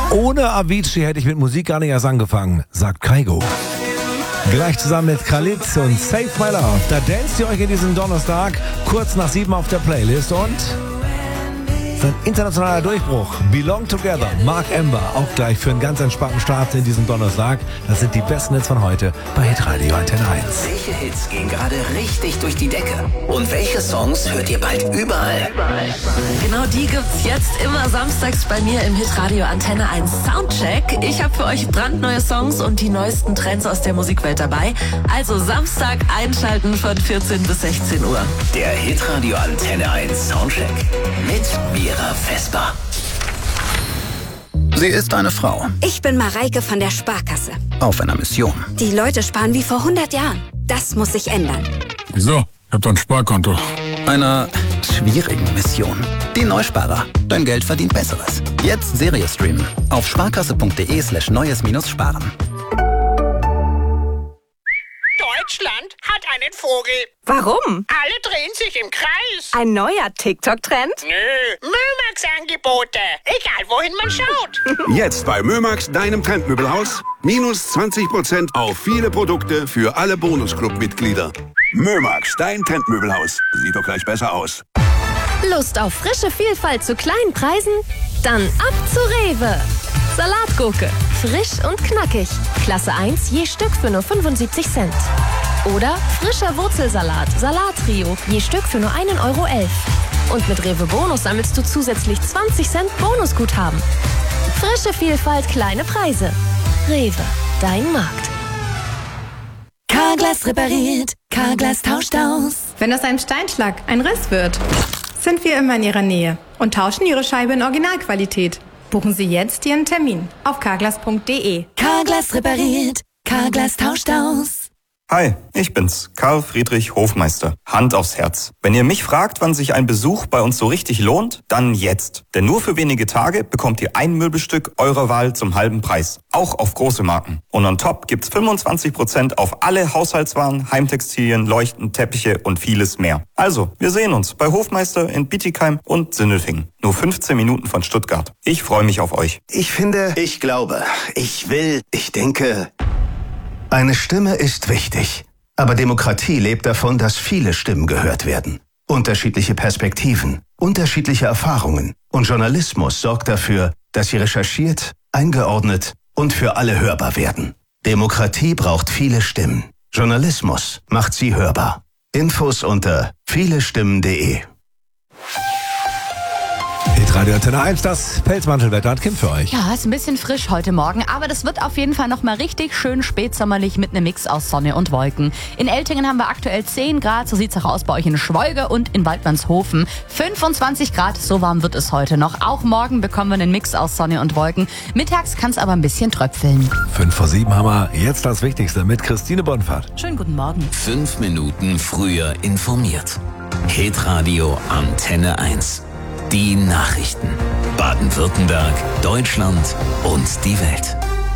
Ohne Avicii hätte ich mit Musik gar nicht erst angefangen, sagt Kaigo. Gleich zusammen mit Khalid und Save My Love. Da danst ihr euch in diesem Donnerstag kurz nach 7 auf der Playlist und sein internationaler Durchbruch. Belong Together, Mark Ember, auch gleich für einen ganz entspannten Start in diesem Donnerstag. Das sind die besten Hits von heute bei Hitradio Antenne 1. Welche Hits gehen gerade richtig durch die Decke? Und welche Songs hört ihr bald überall? Genau die gibt's jetzt immer samstags bei mir im Hitradio Antenne 1 Soundcheck. Ich habe für euch brandneue Songs und die neuesten Trends aus der Musikwelt dabei. Also Samstag einschalten von 14 bis 16 Uhr. Der Hitradio Antenne 1 Soundcheck mit Mira Vesper. Sie ist eine Frau. Ich bin Mareike von der Sparkasse. Auf einer Mission. Die Leute sparen wie vor 100 Jahren. Das muss sich ändern. Wieso? Ich hab doch ein Sparkonto. Einer schwierigen Mission. Die Neusparer. Dein Geld verdient Besseres. Jetzt Serie streamen. Auf sparkasse.de/neues-sparen. Deutschland hat einen Vogel. Warum? Alle drehen sich im Kreis. Ein neuer TikTok-Trend? Nö, Mömax-Angebote. Egal, wohin man schaut. Jetzt bei Mömax, deinem Trendmöbelhaus. Minus 20% auf viele Produkte für alle Bonusclub-Mitglieder. Mömax, dein Trendmöbelhaus. Sieht doch gleich besser aus. Lust auf frische Vielfalt zu kleinen Preisen? Dann ab zu Rewe. Salatgurke, frisch und knackig. Klasse 1 je Stück für nur 75 Cent. Oder frischer Wurzelsalat, Salattrio, je Stück für nur 1,11 Euro. Und mit Rewe Bonus sammelst du zusätzlich 20 Cent Bonusguthaben. Frische Vielfalt, kleine Preise. Rewe, dein Markt. Carglass repariert, Carglass tauscht aus. Wenn aus einem Steinschlag ein Riss wird, sind wir immer in Ihrer Nähe und tauschen Ihre Scheibe in Originalqualität. Buchen Sie jetzt Ihren Termin auf carglass.de. Carglass repariert, Carglass tauscht aus. Hi, ich bin's, Karl Friedrich Hofmeister. Hand aufs Herz. Wenn ihr mich fragt, wann sich ein Besuch bei uns so richtig lohnt, dann jetzt. Denn nur für wenige Tage bekommt ihr ein Möbelstück eurer Wahl zum halben Preis. Auch auf große Marken. Und on top gibt's 25% auf alle Haushaltswaren, Heimtextilien, Leuchten, Teppiche und vieles mehr. Also, wir sehen uns bei Hofmeister in Bietigheim und Sindelfingen. Nur 15 Minuten von Stuttgart. Ich freue mich auf euch. Ich finde, ich glaube, ich will, ich denke... Eine Stimme ist wichtig. Aber Demokratie lebt davon, dass viele Stimmen gehört werden. Unterschiedliche Perspektiven, unterschiedliche Erfahrungen. Und Journalismus sorgt dafür, dass sie recherchiert, eingeordnet und für alle hörbar werden. Demokratie braucht viele Stimmen. Journalismus macht sie hörbar. Infos unter vielestimmen.de. Hitradio Antenne 1, das Pelzmantelwetter hat Kim für euch. Ja, ist ein bisschen frisch heute Morgen, aber das wird auf jeden Fall noch mal richtig schön spätsommerlich mit einem Mix aus Sonne und Wolken. In Eltingen haben wir aktuell 10 Grad, so sieht's auch aus bei euch in Schwolge und in Waldmannshofen. 25 Grad, so warm wird es heute noch. Auch morgen bekommen wir einen Mix aus Sonne und Wolken. Mittags kann es aber ein bisschen tröpfeln. 5 vor 7 haben wir jetzt das Wichtigste mit Christine Bonfahrt. Schönen guten Morgen. 5 Minuten früher informiert. Hitradio Antenne 1. Die Nachrichten. Baden-Württemberg, Deutschland und die Welt.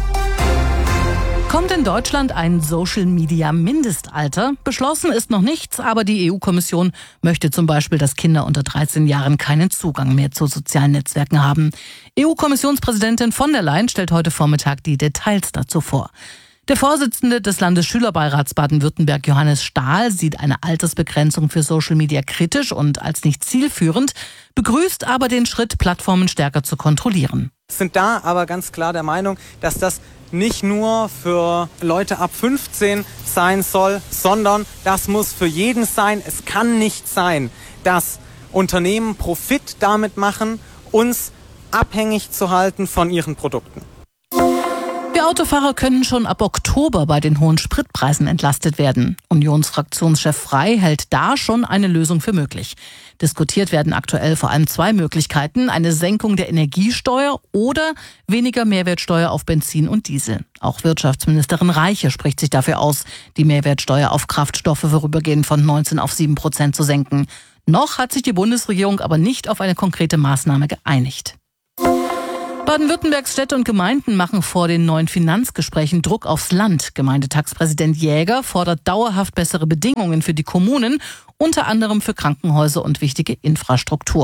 Kommt in Deutschland ein Social-Media-Mindestalter? Beschlossen ist noch nichts, aber die EU-Kommission möchte zum Beispiel, dass Kinder unter 13 Jahren keinen Zugang mehr zu sozialen Netzwerken haben. EU-Kommissionspräsidentin von der Leyen stellt heute Vormittag die Details dazu vor. Der Vorsitzende des Landesschülerbeirats Baden-Württemberg, Johannes Stahl, sieht eine Altersbegrenzung für Social Media kritisch und als nicht zielführend, begrüßt aber den Schritt, Plattformen stärker zu kontrollieren. Wir sind da aber ganz klar der Meinung, dass das nicht nur für Leute ab 15 sein soll, sondern das muss für jeden sein. Es kann nicht sein, dass Unternehmen Profit damit machen, uns abhängig zu halten von ihren Produkten. Wir Autofahrer können schon ab Oktober bei den hohen Spritpreisen entlastet werden. Unionsfraktionschef Frey hält da schon eine Lösung für möglich. Diskutiert werden aktuell vor allem 2 Möglichkeiten: eine Senkung der Energiesteuer oder weniger Mehrwertsteuer auf Benzin und Diesel. Auch Wirtschaftsministerin Reiche spricht sich dafür aus, die Mehrwertsteuer auf Kraftstoffe vorübergehend von 19 auf 7% zu senken. Noch hat sich die Bundesregierung aber nicht auf eine konkrete Maßnahme geeinigt. Baden-Württembergs Städte und Gemeinden machen vor den neuen Finanzgesprächen Druck aufs Land. Gemeindetagspräsident Jäger fordert dauerhaft bessere Bedingungen für die Kommunen, unter anderem für Krankenhäuser und wichtige Infrastruktur.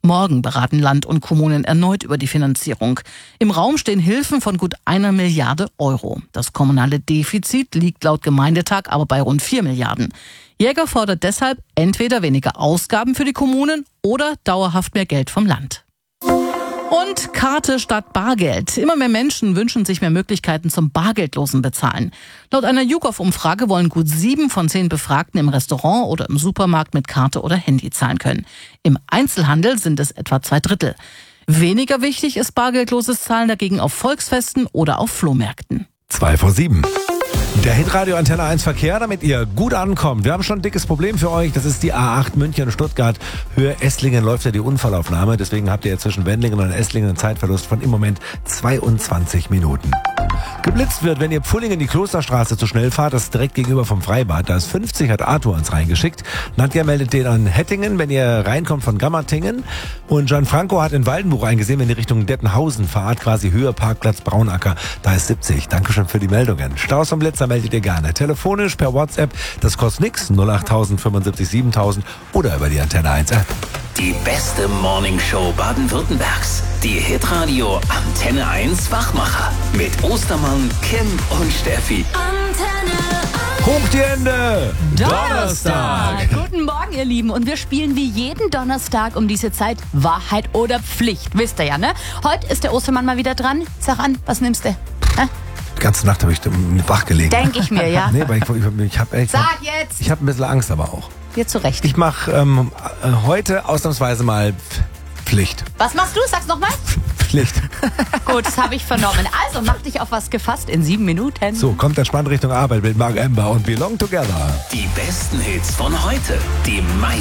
Morgen beraten Land und Kommunen erneut über die Finanzierung. Im Raum stehen Hilfen von gut 1 Milliarde Euro. Das kommunale Defizit liegt laut Gemeindetag aber bei rund 4 Milliarden. Jäger fordert deshalb entweder weniger Ausgaben für die Kommunen oder dauerhaft mehr Geld vom Land. Und Karte statt Bargeld. Immer mehr Menschen wünschen sich mehr Möglichkeiten zum bargeldlosen Bezahlen. Laut einer YouGov-Umfrage wollen gut 7 von 10 Befragten im Restaurant oder im Supermarkt mit Karte oder Handy zahlen können. Im Einzelhandel sind es etwa 2/3. Weniger wichtig ist bargeldloses Zahlen dagegen auf Volksfesten oder auf Flohmärkten. 2 vor 7. Der Hitradio Antenne 1 Verkehr, damit ihr gut ankommt. Wir haben schon ein dickes Problem für euch. Das ist die A8 München-Stuttgart. Höhe Esslingen läuft ja die Unfallaufnahme. Deswegen habt ihr jetzt zwischen Wendlingen und Esslingen einen Zeitverlust von im Moment 22 Minuten. Geblitzt wird, wenn ihr Pfullingen die Klosterstraße zu schnell fahrt. Das ist direkt gegenüber vom Freibad. Da ist 50, hat Arthur uns reingeschickt. Nadja meldet den an Hettingen, wenn ihr reinkommt von Gammertingen. Und Gianfranco hat in Waldenbuch eingesehen, wenn ihr Richtung Dettenhausen fahrt, quasi Höhe Parkplatz Braunacker. Da ist 70. Dankeschön für die Meldungen. Staus vom Blitzer meldet ihr gerne. Telefonisch, per WhatsApp. Das kostet nix. 08000 75 7000 oder über die Antenne 1 App. Die beste Morningshow Baden-Württembergs. Die Hitradio Antenne 1 Wachmacher. Mit Ostermann, Kim und Steffi. Hoch die Hände! Donnerstag! Guten Morgen, ihr Lieben. Und wir spielen wie jeden Donnerstag um diese Zeit Wahrheit oder Pflicht. Wisst ihr ja, ne? Heute ist der Ostermann mal wieder dran. Sag an, was nimmst du? Die ganze Nacht habe ich wach gelegen. Denk ich mir, ja. Nee, weil ich habe Sag jetzt! Ich habe ein bisschen Angst aber auch. Dir zurecht. Ich mache heute ausnahmsweise mal Pflicht. Was machst du? Sag's nochmal. Pflicht. Gut, das habe ich vernommen. Also, mach dich auf was gefasst in 7 Minuten. So, kommt entspannt Richtung Arbeit mit Mark Ember und Belong Together. Die besten Hits von heute. Die meisten